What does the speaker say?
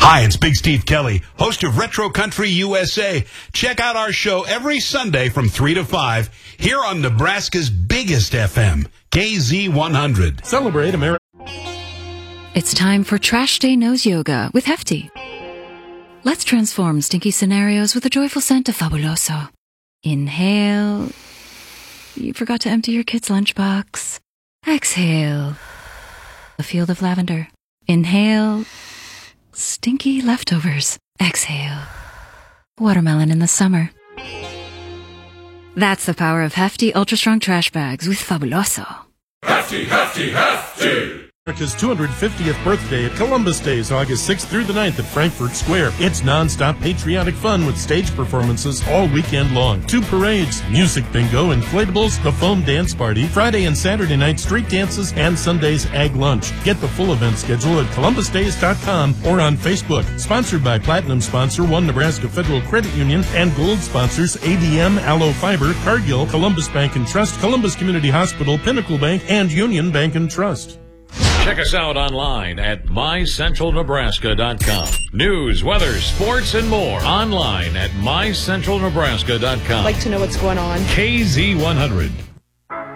Hi, it's Big Steve Kelly, host of Retro Country USA. Check out our show every Sunday from 3 to 5 here on Nebraska's biggest FM, KZ100. Celebrate America. It's time for Trash Day Nose Yoga with Hefty. Let's transform stinky scenarios with a joyful scent of Fabuloso. Inhale. You forgot to empty your kid's lunchbox. Exhale. A field of lavender. Inhale. Stinky leftovers. Exhale. Watermelon in the summer. That's the power of Hefty Ultra Strong Trash Bags with Fabuloso. Hefty, Hefty, Hefty! America's 250th birthday at Columbus Days, August 6th through the 9th at Frankfurt Square. It's non-stop patriotic fun with stage performances all weekend long. 2 parades, music bingo, inflatables, the foam dance party, Friday and Saturday night street dances, and Sunday's ag lunch. Get the full event schedule at columbusdays.com or on Facebook. Sponsored by Platinum sponsor One Nebraska Federal Credit Union and Gold sponsors ADM, Aloe Fiber, Cargill, Columbus Bank and Trust, Columbus Community Hospital, Pinnacle Bank, and Union Bank and Trust. Check us out online at mycentralnebraska.com. News, weather, sports, and more online at mycentralnebraska.com. I'd like to know what's going on. KZ100.